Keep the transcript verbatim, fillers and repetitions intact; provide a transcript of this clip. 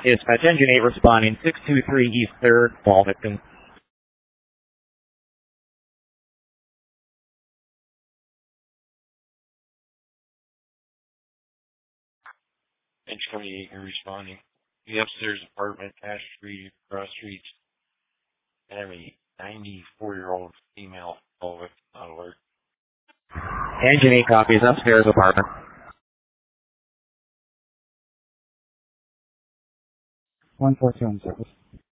Dispatch Engine eight responding, six two three East third, fall victim. Engine twenty-eight, you're responding. The upstairs apartment, Ash Street, Cross Street. I have a ninety-four-year-old female fall victim on alert. Engine eight copies, upstairs apartment. one four two on service.